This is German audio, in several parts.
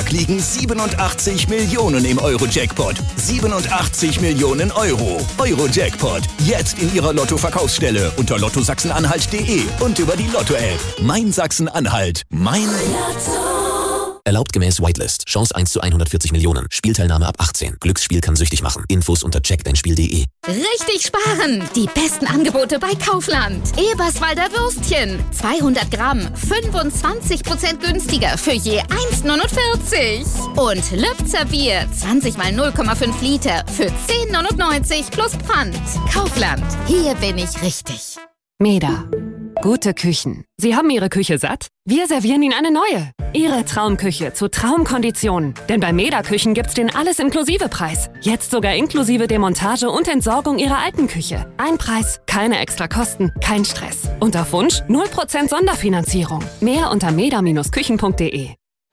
Donnerstag liegen 87 Millionen im Euro-Jackpot. 87 Millionen Euro. Euro-Jackpot. Jetzt in Ihrer Lotto-Verkaufsstelle unter lottosachsen-anhalt.de und über die Lotto-App. Mein Sachsen-Anhalt. Mein Lotto. Erlaubt gemäß Whitelist. Chance 1 zu 140 Millionen. Spielteilnahme ab 18. Glücksspiel kann süchtig machen. Infos unter checkdeinspiel.de. Richtig sparen! Die besten Angebote bei Kaufland. Eberswalder Würstchen. 200 Gramm. 25% günstiger für je 1,49. Und Lübzer Bier. 20 mal 0,5 Liter für 10,99 plus Pfand. Kaufland. Hier bin ich richtig. Meda. Gute Küchen. Sie haben Ihre Küche satt? Wir servieren Ihnen eine neue. Ihre Traumküche zu Traumkonditionen. Denn bei Meda Küchen gibt's den Alles-Inklusive-Preis. Jetzt sogar inklusive Demontage und Entsorgung Ihrer alten Küche. Ein Preis, keine extra Kosten, kein Stress. Und auf Wunsch 0% Sonderfinanzierung. Mehr unter meda-küchen.de.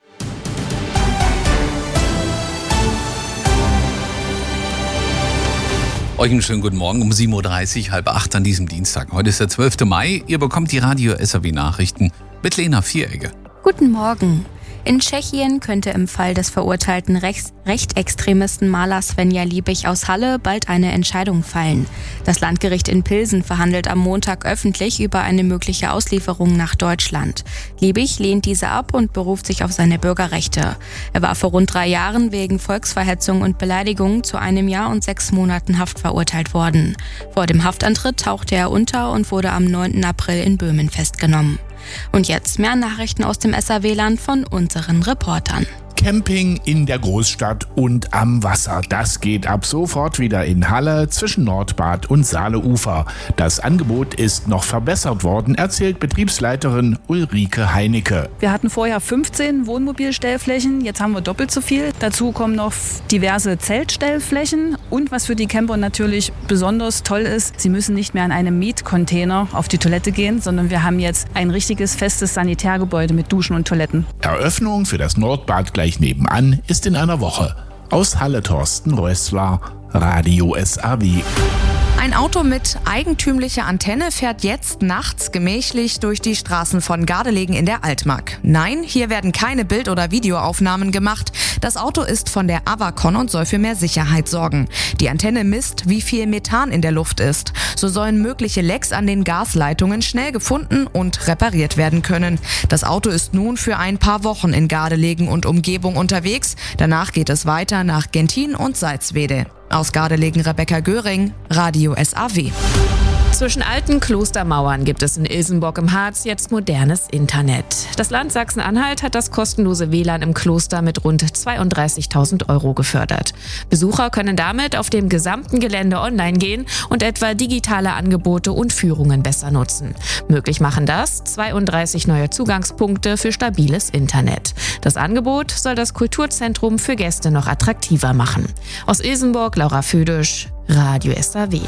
Euch einen schönen guten Morgen um 7.30 Uhr, 7:30 an diesem Dienstag. Heute ist der 12. Mai. Ihr bekommt die Radio SAW Nachrichten mit Lena Vieregge. Guten Morgen. In Tschechien könnte im Fall des verurteilten Rechtsextremisten Maler Svenja Liebig aus Halle bald eine Entscheidung fallen. Das Landgericht in Pilsen verhandelt am Montag öffentlich über eine mögliche Auslieferung nach Deutschland. Liebig lehnt diese ab und beruft sich auf seine Bürgerrechte. Er war vor rund 3 Jahren wegen Volksverhetzung und Beleidigung zu 1 Jahr und 6 Monaten Haft verurteilt worden. Vor dem Haftantritt tauchte er unter und wurde am 9. April in Böhmen festgenommen. Und jetzt mehr Nachrichten aus dem SAW-Land von unseren Reportern. Camping in der Großstadt und am Wasser. Das geht ab sofort wieder in Halle zwischen Nordbad und Saaleufer. Das Angebot ist noch verbessert worden, erzählt Betriebsleiterin Ulrike Heinecke. Wir hatten vorher 15 Wohnmobilstellflächen, jetzt haben wir doppelt so viel. Dazu kommen noch diverse Zeltstellflächen und was für die Camper natürlich besonders toll ist, sie müssen nicht mehr in einem Mietcontainer auf die Toilette gehen, sondern wir haben jetzt ein richtiges festes Sanitärgebäude mit Duschen und Toiletten. Eröffnung für das Nordbad gleich nebenan ist in einer Woche. Aus Halle Thorsten Rössler, Radio SAW. Ein Auto mit eigentümlicher Antenne fährt jetzt nachts gemächlich durch die Straßen von Gardelegen in der Altmark. Nein, hier werden keine Bild- oder Videoaufnahmen gemacht. Das Auto ist von der Avacon und soll für mehr Sicherheit sorgen. Die Antenne misst, wie viel Methan in der Luft ist. So sollen mögliche Lecks an den Gasleitungen schnell gefunden und repariert werden können. Das Auto ist nun für ein paar Wochen in Gardelegen und Umgebung unterwegs. Danach geht es weiter nach Gentin und Salzwedel. Aus Gardelegen Rebecca Göring, Radio SAW. Zwischen alten Klostermauern gibt es in Ilsenburg im Harz jetzt modernes Internet. Das Land Sachsen-Anhalt hat das kostenlose WLAN im Kloster mit rund 32.000 € gefördert. Besucher können damit auf dem gesamten Gelände online gehen und etwa digitale Angebote und Führungen besser nutzen. Möglich machen das 32 neue Zugangspunkte für stabiles Internet. Das Angebot soll das Kulturzentrum für Gäste noch attraktiver machen. Aus Ilsenburg, Laura Födisch, Radio SAW.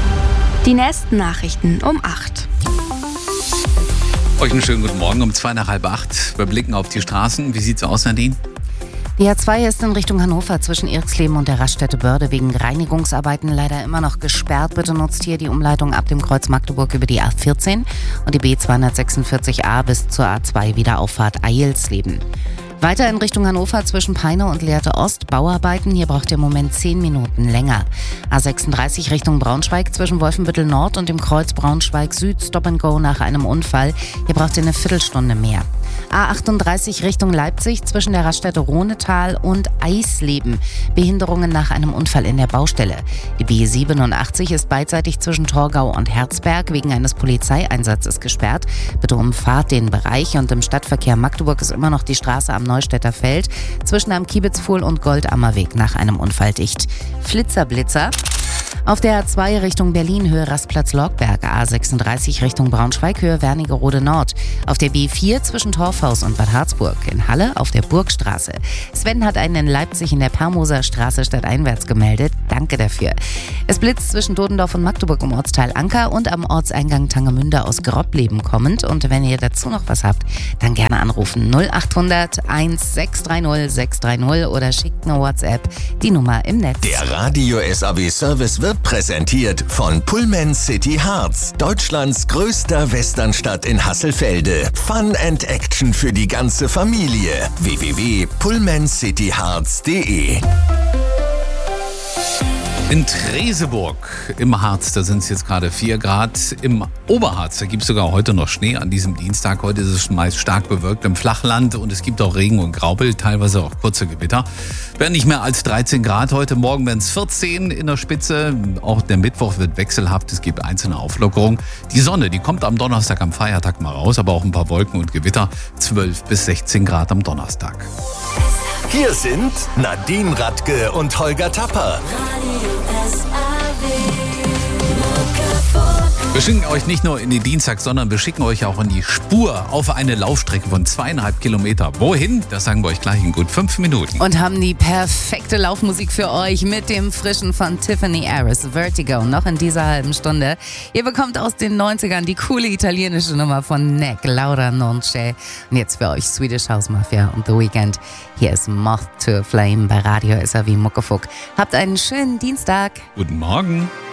Die nächsten Nachrichten um 8. Euch einen schönen guten Morgen um 7:45. Wir blicken auf die Straßen. Wie sieht's aus, Nadine? Die A2 ist in Richtung Hannover zwischen Irxleben und der Raststätte Börde wegen Reinigungsarbeiten leider immer noch gesperrt. Bitte nutzt hier die Umleitung ab dem Kreuz Magdeburg über die A14 und die B246a bis zur A2 Wiederauffahrt Eilsleben. Weiter in Richtung Hannover zwischen Peine und Lehrte Ost Bauarbeiten. Hier braucht ihr im Moment 10 Minuten länger. A36 Richtung Braunschweig zwischen Wolfenbüttel Nord und dem Kreuz Braunschweig Süd Stop and Go nach einem Unfall. Hier braucht ihr eine Viertelstunde mehr. A38 Richtung Leipzig zwischen der Raststätte Rohnetal und Eisleben. Behinderungen nach einem Unfall in der Baustelle. Die B87 ist beidseitig zwischen Torgau und Herzberg wegen eines Polizeieinsatzes gesperrt. Bitte umfahrt den Bereich und im Stadtverkehr Magdeburg ist immer noch die Straße am Neustädter Feld zwischen am Kiebitzpfuhl und Goldammerweg nach einem Unfall dicht. Flitzer-Blitzer. Auf der A2 Richtung Berlin Höhe Rastplatz-Lorgberg, A36 Richtung Braunschweig Höhe Wernigerode Nord. Auf der B4 zwischen Torfhaus und Bad Harzburg. In Halle auf der Burgstraße. Sven hat einen in Leipzig in der Permoser Straße stadteinwärts gemeldet. Danke dafür. Es blitzt zwischen Dodendorf und Magdeburg im Ortsteil Anker und am Ortseingang Tangemünde aus Grobbleben kommend. Und wenn ihr dazu noch was habt, dann gerne anrufen 0800 1630 630 oder schickt eine WhatsApp, die Nummer im Netz. Der Radio SAW Service wird Wird präsentiert von Pullman City Harz, Deutschlands größter Westernstadt in Hasselfelde. Fun and Action für die ganze Familie. www.pullmancityharz.de. In Treseburg im Harz, da sind es jetzt gerade 4 Grad. Im Oberharz, da gibt es sogar heute noch Schnee an diesem Dienstag. Heute ist es meist stark bewölkt im Flachland und es gibt auch Regen und Graupel, teilweise auch kurze Gewitter. Werden nicht mehr als 13 Grad heute. Morgen werden es 14 in der Spitze. Auch der Mittwoch wird wechselhaft. Es gibt einzelne Auflockerungen. Die Sonne, die kommt am Donnerstag, am Feiertag mal raus, aber auch ein paar Wolken und Gewitter. 12 bis 16 Grad am Donnerstag. Hier sind Nadine Radke und Holger Tapper. Wir schicken euch nicht nur in den Dienstag, sondern wir schicken euch auch in die Spur auf eine Laufstrecke von 2,5 Kilometer. Wohin? Das sagen wir euch gleich in gut 5 Minuten. Und haben die perfekte Laufmusik für euch mit dem frischen von Tiffany Harris, Vertigo, noch in dieser halben Stunde. Ihr bekommt aus den 90ern die coole italienische Nummer von Neck, Laura Non C'è. Und jetzt für euch Swedish House Mafia und The Weeknd. Hier ist Moth to a Flame bei Radio SAW Muckefuck. Habt einen schönen Dienstag. Guten Morgen.